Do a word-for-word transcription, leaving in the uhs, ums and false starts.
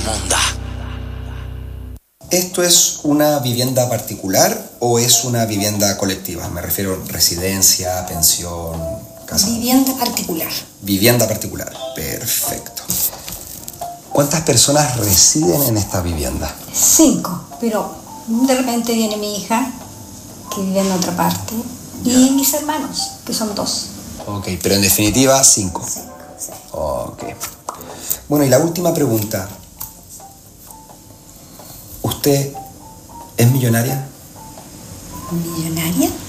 Profunda. ¿Esto es una vivienda particular o es una vivienda colectiva? Me refiero a residencia, pensión, casa. Vivienda particular. Vivienda particular, perfecto. ¿Cuántas personas residen en esta vivienda? Cinco, pero de repente viene mi hija, que vive en otra parte, y mis hermanos, que son dos. Ok, pero en definitiva, cinco. Cinco, sí. Ok. Bueno, y la última pregunta. ¿Usted es millonaria? ¿Millonaria?